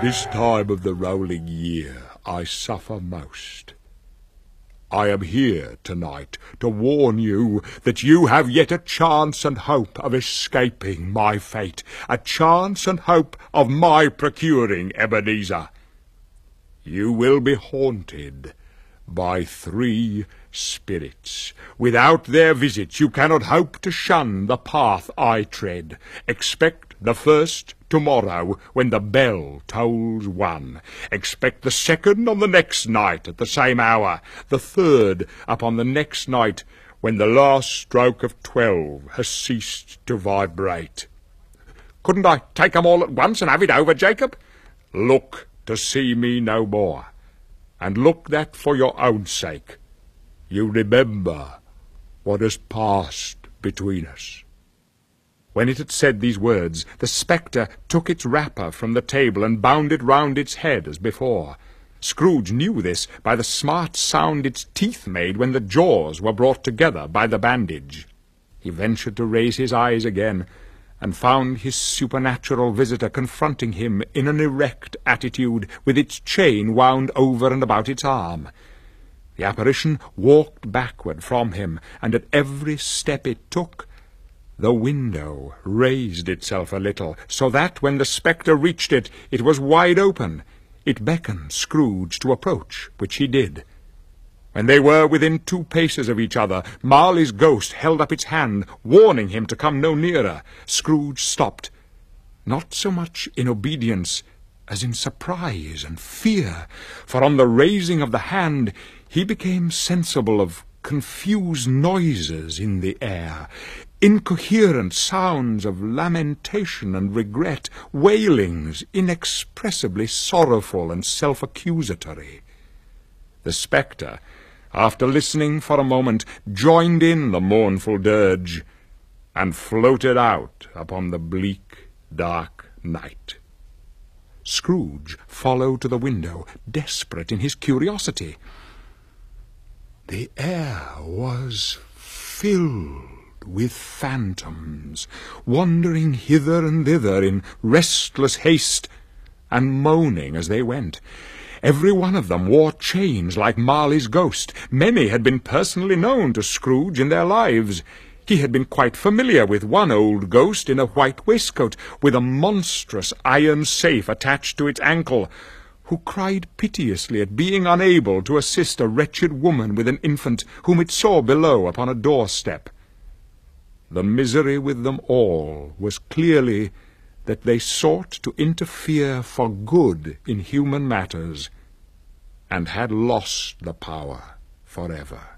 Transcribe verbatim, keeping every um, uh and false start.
This time of the rolling year I suffer most. I am here tonight to warn you that you have yet a chance and hope of escaping my fate, a chance and hope of my procuring Ebenezer. You will be haunted by three spirits. Without their visits you cannot hope to shun the path I tread. Expect the first tomorrow when the bell tolls one. Expect the second on the next night at the same hour. The third upon the next night when the last stroke of twelve has ceased to vibrate. Couldn't I take 'em all at once and have it over, Jacob? Look to see me no more, and look that for your own sake you remember what has passed between us." When it had said these words, the spectre took its wrapper from the table and bound it round its head as before. Scrooge knew this by the smart sound its teeth made when the jaws were brought together by the bandage. He ventured to raise his eyes again, and found his supernatural visitor confronting him in an erect attitude, with its chain wound over and about its arm. The apparition walked backward from him, and at every step it took, the window raised itself a little, so that when the spectre reached it, it was wide open. It beckoned Scrooge to approach, which he did. When they were within two paces of each other, Marley's ghost held up its hand, warning him to come no nearer. Scrooge stopped, not so much in obedience as in surprise and fear, for on the raising of the hand he became sensible of confused noises in the air, incoherent sounds of lamentation and regret, wailings inexpressibly sorrowful and self-accusatory. The spectre, after listening for a moment, joined in the mournful dirge, and floated out upon the bleak, dark night. Scrooge followed to the window, desperate in his curiosity. The air was filled with phantoms, wandering hither and thither in restless haste, and moaning as they went. Every one of them wore chains like Marley's ghost. Many had been personally known to Scrooge in their lives. He had been quite familiar with one old ghost in a white waistcoat, with a monstrous iron safe attached to its ankle, who cried piteously at being unable to assist a wretched woman with an infant whom it saw below upon a doorstep. The misery with them all was clearly that they sought to interfere for good in human matters, and had lost the power forever.